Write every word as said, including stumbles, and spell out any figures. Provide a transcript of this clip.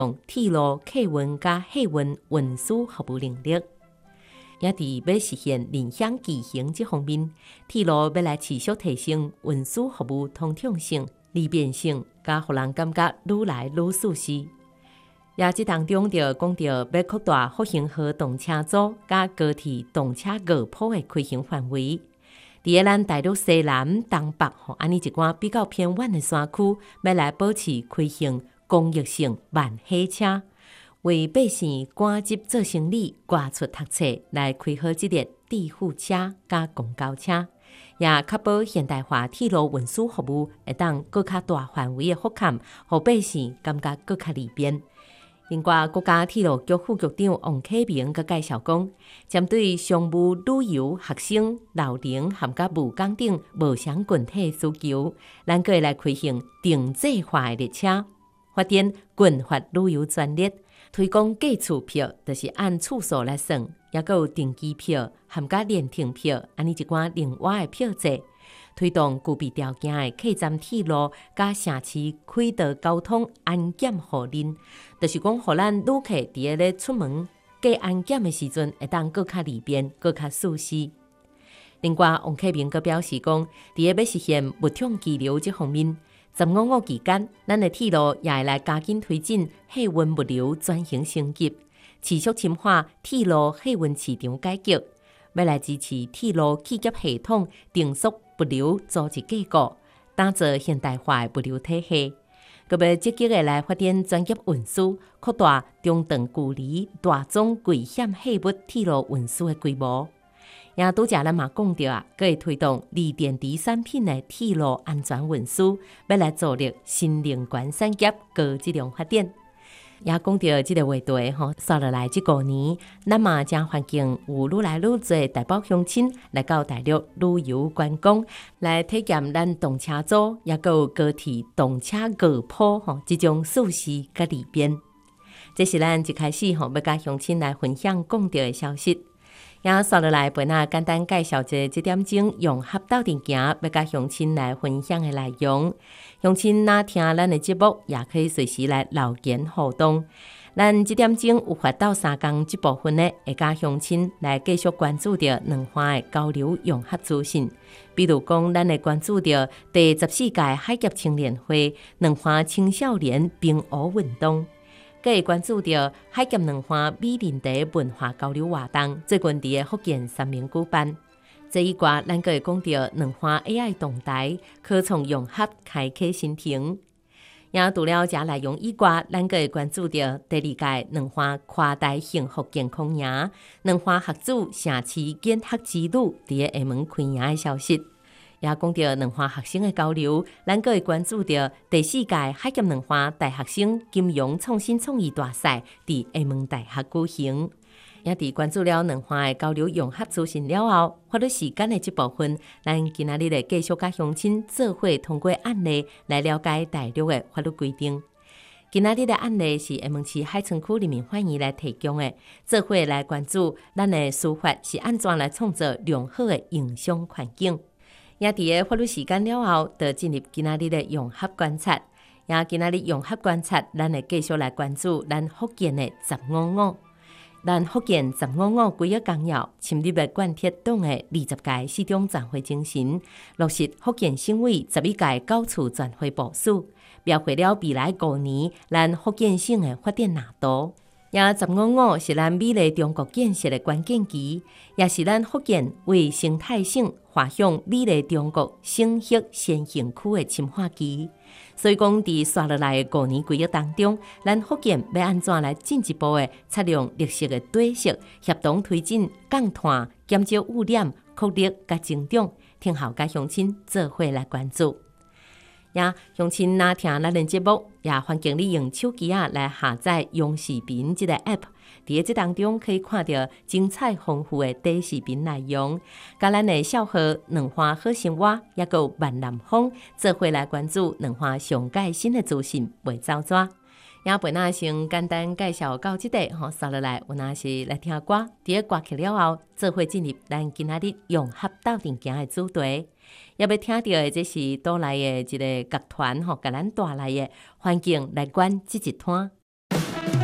用铁路客运加货运运输服务能力。也伫要实现联想骑行这方面，铁路要来持续提升运输服务通畅性、利便性，加互人感觉愈来愈舒适。也即当中就讲到要扩大复兴号动车组加高铁动车二铺的开行范围。伫个咱大陆西南、东北吼安尼一寡比较偏远的山区，要来保持开行公益性慢火车。为百姓赶集做生理、挂出读册，来开好即列地富车加公交车，也确保现代化铁路运输服务会当更较大范围的覆盖，互百姓感觉更较利便。另外，国家铁路局副局长王启明佮介绍讲，针对商务、旅游、学生、老龄含甲务工等无相群体需求，咱阁会来开行定制化的列车，发展群发旅游专列。推广计次票，就是按次数来算，也佮有定期票、含甲联停票，安尼一寡另外的票制。推动具备条件的客站铁路甲城市轨道交通安检互认，就是讲，互咱旅客伫个咧出门过安检的时阵，会当更较利便、更较舒适。另外，王启明佮表示讲，伫个要实现物统支流这方面。十五五期间，咱的铁路也会来加紧推进客运物流转型升级，持续深化铁路客运市场改革，要来支持铁路企业系统定速物流组织架构，打造现代化的物流体系。佮要积极的来发展专业运输，扩大中长距离大宗危险货物铁路运输的规模。也拄则咱嘛讲到啊，佮会推动锂电池产品的铁路安全运输，要来助力新能源产业高质量发展。也讲到即个话题吼，刷落来即个年，咱嘛将环境有愈来愈多台胞乡亲来到大陆旅游观光，来体验咱动车组，也佮有高铁动车二铺吼，即种舒适佮利便。这是咱一开始吼要甲乡亲来分享讲到的消息。也刷落来，陪咱简单介绍一下这点钟融合斗阵行，要甲乡亲来分享的内容。乡亲若听咱的节目，也可以随时来留言互动。咱这点钟有发到三工这部分呢，会甲乡亲来继续关注着两岸的交流融合资讯。比如讲，咱会关注着第十四届海峡青年会两岸青少年冰舞运动。佮会关注到海峡两岸美人茶文化交流活动，最近伫个福建三明举办。这一挂，咱佮会讲到两岸 A I 动态科创融合开启新庭。也除了这内容以外，咱佮会关注到第二届两岸跨代幸福健康营、两岸合组城市建学之旅伫个厦门开营的消息。也讲到两岸学生的交流，咱阁会关注到第四届海峡两岸大学生金融创新创意大赛伫厦门大学举行。也伫关注了两岸的交流融合资讯了后，法律时间的这部分，咱今仔日来继续甲乡亲做伙通过案例来了解大陆的法律规定。今仔日的案例是厦门市海村区人民法院来提供的，做伙来关注咱的司法是安怎来创造良好的营商环境。也伫个法律时间了后，就进入今仔日的融合观察。也今仔日融合观察，咱会继续来关注咱福建的十五五。咱福建十五五规个纲要，深入的贯彻党的二十届市长全会精神，落实福建省委十一届九处全会部署，描绘了未来五年咱福建省的发展蓝图。也十五五是咱美丽中国建设的关键期，也是咱福建为生态省滑向美丽中国省域先行区的深化期。所以讲，伫刷落来的五年规划当中，咱福建要安怎来进一步的采用绿色的底色，协同推进降碳、减少污染、扩力甲增长，听候甲乡亲做伙来关注。也乡亲若听咱的节目，也欢迎你用手机啊来下载用视频这个 app。伫这当中可以看到精彩丰富的短视频内容，甲咱的小号两岸好生活，也有万南风做伙来关注两岸上界新的资讯，袂走纸。也陪咱先简单介绍到这里，吼，刷落来有哪是来听歌，伫个歌曲了后，做伙进入咱今仔日融合斗阵行的主题。也要听到的，这是倒来的一个乐团吼，甲咱带来的环境来管这一摊。